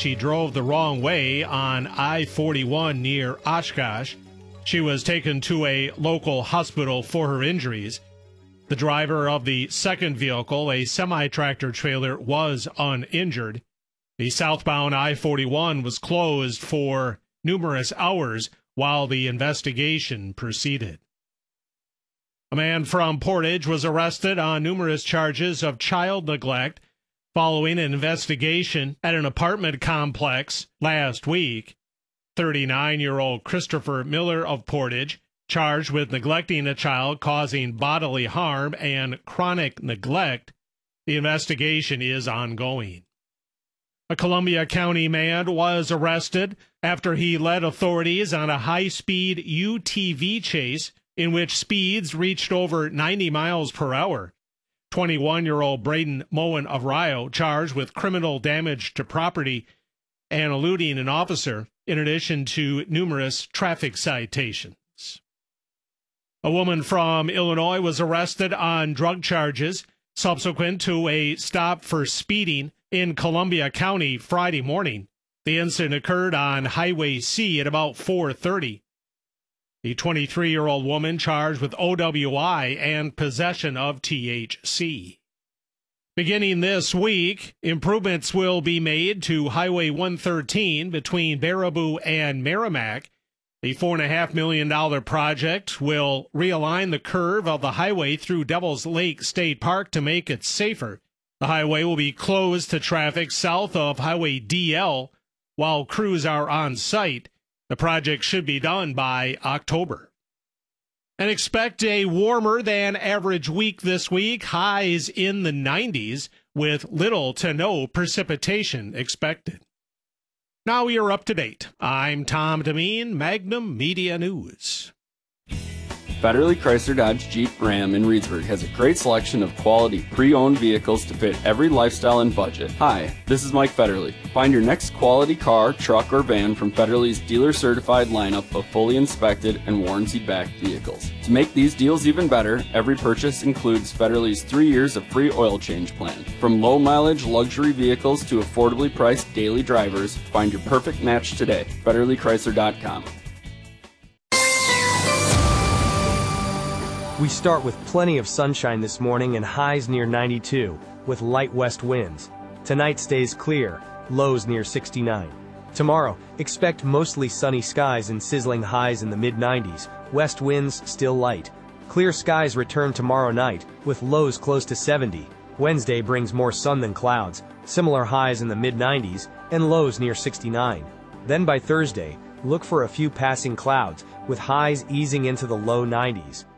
she drove the wrong way on I-41 near Oshkosh. She was taken to a local hospital for her injuries. The driver of the second vehicle, a semi-tractor trailer, was uninjured. The southbound I-41 was closed for numerous hours while the investigation proceeded. A man from Portage was arrested on numerous charges of child neglect following an investigation at an apartment complex last week. 39-year-old Christopher Miller of Portage, charged with neglecting a child causing bodily harm and chronic neglect. The investigation is ongoing. A Columbia County man was arrested after he led authorities on a high-speed UTV chase in which speeds reached over 90 miles per hour. 21-year-old Braden Moen of Rio, charged with criminal damage to property and eluding an officer, in addition to numerous traffic citations. A woman from Illinois was arrested on drug charges subsequent to a stop for speeding in Columbia County Friday morning. The incident occurred on Highway C at about 4:30. The 23-year-old woman charged with OWI and possession of THC. Beginning this week, improvements will be made to Highway 113 between Baraboo and Merrimack. The $4.5 million project will realign the curve of the highway through Devil's Lake State Park to make it safer. The highway will be closed to traffic south of Highway DL while crews are on site. The project should be done by October. And expect a warmer than average week this week, highs in the 90s with little to no precipitation expected. Now you're up to date. I'm Tom Demeen, Magnum Media News. Federally Chrysler Dodge Jeep Ram in Reedsburg has a great selection of quality pre-owned vehicles to fit every lifestyle and budget. Hi, this is Mike Federle. Find your next quality car, truck, or van from Federle's dealer-certified lineup of fully inspected and warranty-backed vehicles. To make these deals even better, every purchase includes Federle's 3 years of free oil change plan. From low-mileage luxury vehicles to affordably priced daily drivers, find your perfect match today. FederleChrysler.com. We start with plenty of sunshine this morning and highs near 92, with light west winds. Tonight stays clear, lows near 69. Tomorrow, expect mostly sunny skies and sizzling highs in the mid-90s, west winds still light. Clear skies return tomorrow night, with lows close to 70. Wednesday brings more sun than clouds, similar highs in the mid-90s, and lows near 69. Then by Thursday, look for a few passing clouds, with highs easing into the low 90s.